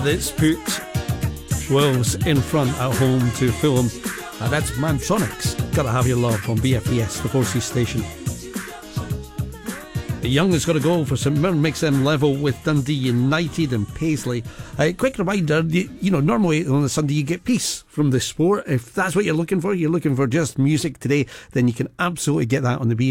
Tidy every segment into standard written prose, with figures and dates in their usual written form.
That's put Wolves in front at home to Fulham. That's Mantronics. Gotta Have Your Love on BFBS, the Forces station. Young has got a goal for St Mirren, makes them level with Dundee United and Paisley. Quick reminder, normally on a Sunday you get peace from the sport. If that's what you're looking for just music today, then you can absolutely get that on the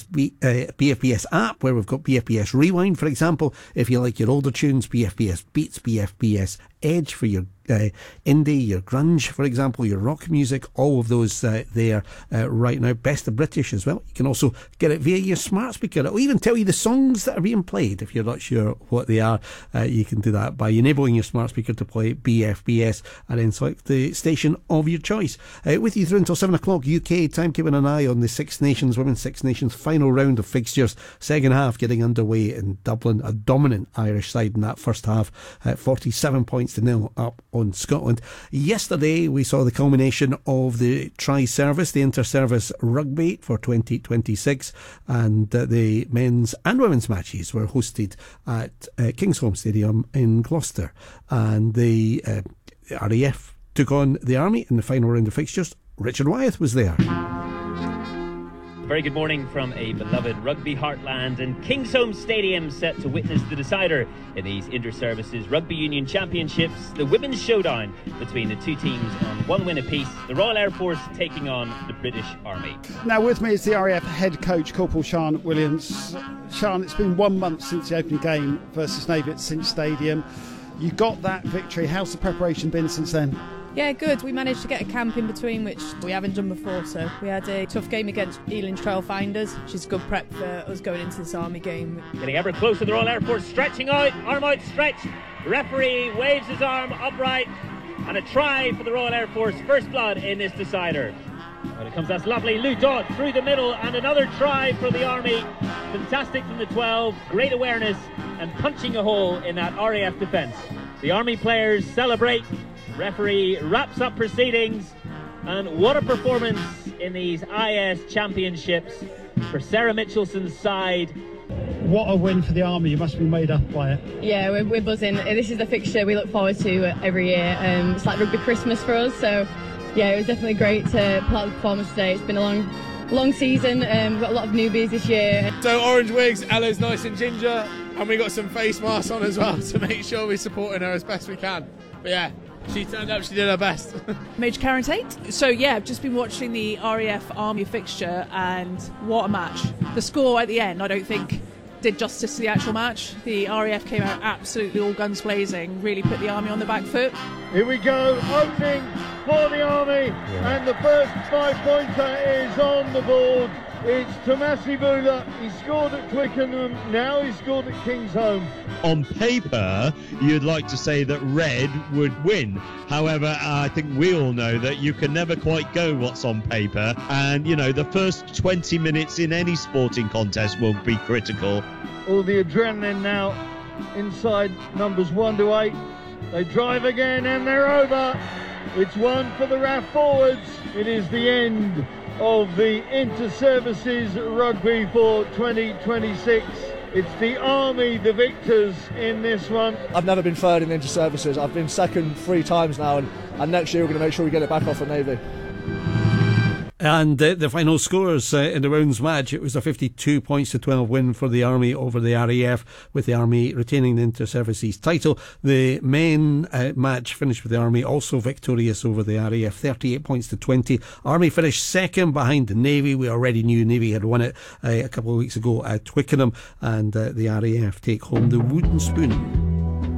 BFBS app, where we've got BFBS Rewind, for example. If you like your older tunes, BFBS Beats, BFBS Edge for your indie, your grunge, for example, your rock music, all of those there right now. Best of British as well. You can also get it via your smart speaker. It'll even tell you the songs that are being played. If you're not sure what they are, you can do that by enabling your smart speaker to play BFBS and then select the station of your choice. With you through until 7 o'clock UK time, keeping an eye on the Women's Six Nations final round of fixtures. Second half getting underway in Dublin. A dominant Irish side in that first half, 47 points to nil up on Scotland. Yesterday we saw the culmination of the tri-service, the inter-service rugby for 2026, and the men's and women's matches were hosted at Kingsholm Stadium in Gloucester, and the RAF took on the Army in the final round of fixtures. Richard Wyeth was there. Very good morning from a beloved rugby heartland, and Kingsholm Stadium set to witness the decider in these inter-services rugby union championships, the women's showdown between the two teams on one win apiece, the Royal Air Force taking on the British Army. Now with me is the RAF head coach, Corporal Sian Williams. Sian, it's been 1 month since the opening game versus Navy at Cinch Stadium. You got that victory. How's the preparation been since then? Yeah, good. We managed to get a camp in between, which we haven't done before, so we had a tough game against Ealing Trailfinders, which is good prep for us going into this Army game. Getting ever closer, the Royal Air Force stretching out, arm out, stretch. The referee waves his arm upright, and a try for the Royal Air Force, first blood in this decider. When it comes, that's lovely, Lou Dodd through the middle, and another try for the Army. Fantastic from the 12, great awareness, and punching a hole in that RAF defence. The Army players celebrate. Referee wraps up proceedings, and what a performance in these IS championships for Sarah Mitchelson's side. What a win for the Army. You must be made up by it. Yeah, we're buzzing. This is the fixture we look forward to every year. It's like rugby Christmas for us, so yeah, it was definitely great to pull out the performance today. It's been a long season. We've got a lot of newbies this year. So orange wigs, Ella's nice and ginger, and we got some face masks on as well to make sure we're supporting her as best we can. But yeah, she turned up, she did her best. Major Karen Tate. So yeah, I've just been watching the RAF Army fixture, and what a match. The score at the end, I don't think did justice to the actual match. The RAF came out absolutely all guns blazing, really put the Army on the back foot. Here we go, opening for the Army, and the first 5-pointer is on the board. It's Tomasi Bula. He scored at Twickenham, now he scored at Kingsholm. On paper, you'd like to say that red would win. However, I think we all know that you can never quite go what's on paper. And, the first 20 minutes in any sporting contest will be critical. All the adrenaline now inside numbers 1 to 8. They drive again and they're over. It's one for the RAF forwards. It is the end of the inter-services rugby for 2026. It's the Army, the victors in this one. I've never been third in inter-services. I've been second 3 times now, and next year we're going to make sure we get it back off the Navy. And the final scores in the women's match, it was a 52 points to 12 win for the Army over the RAF, with the Army retaining the inter-services title. The men match finished with the Army also victorious over the RAF, 38 points to 20. Army finished second behind the Navy. We already knew Navy had won it a couple of weeks ago at Twickenham, and the RAF take home the wooden spoon.